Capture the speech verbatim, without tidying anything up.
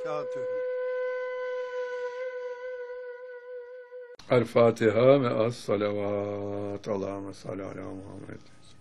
El Fatiha ve as salavat. Allahümme salli ala Muhammed.